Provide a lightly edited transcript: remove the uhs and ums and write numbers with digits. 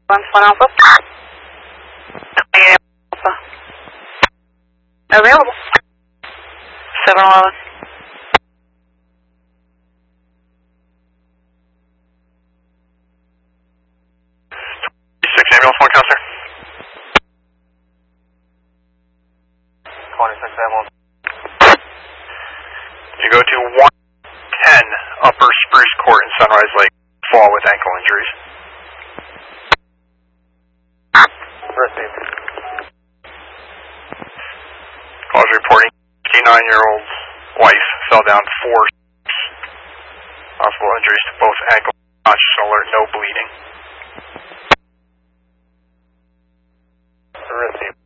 1 Alpha. Alpha. Available. 711. 6 ambulance, 1 counselor. 26 ambulance. You go to 110 Upper Spruce Court in Sunrise Lake. Fall with ankle injuries. Received. Calls reporting 59-year-old wife fell down 4 steps. Possible injuries to both ankles. Conscious alert, no bleeding. Received.